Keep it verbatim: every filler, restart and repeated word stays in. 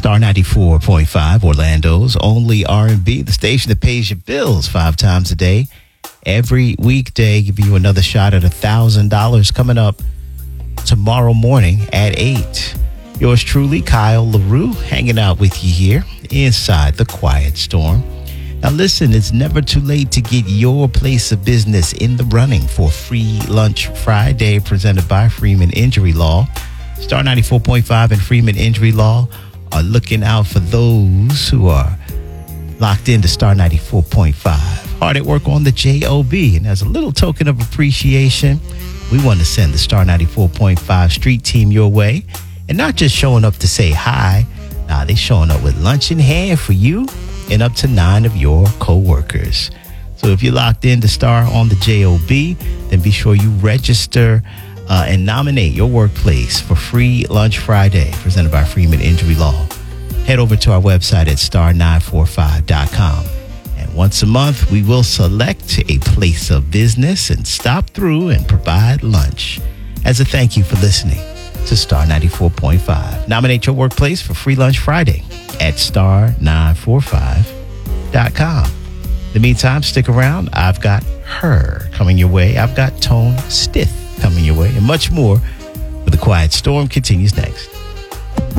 Star ninety-four point five, Orlando's only R and B, the station that pays your bills five times a day. Every weekday, give you another shot at one thousand dollars coming up tomorrow morning at eight. Yours truly, Kyle LaRue, hanging out with you here inside the Quiet Storm. Now listen, it's never too late to get your place of business in the running for Free Lunch Friday, presented by Freeman Injury Law. Star ninety-four point five and Freeman Injury Law are looking out for those who are locked into Star ninety-four point five. Hard at work on the J O B. And as a little token of appreciation, we want to send the Star ninety-four point five street team your way. And not just showing up to say hi. Nah, they showing up with lunch in hand for you and up to nine of your co-workers. So if you're locked into Star on the J O B, then be sure you register uh, and nominate your workplace for Free Lunch Friday, presented by Freeman Injury Law. Head over to our website at star nine four five dot com. And once a month, we will select a place of business and stop through and provide lunch as a thank you for listening to Star ninety-four point five. Nominate your workplace for Free Lunch Friday at star nine four five dot com. In the meantime, stick around. I've got Her coming your way. I've got Tone Stith coming your way, and much more. But the Quiet Storm continues next.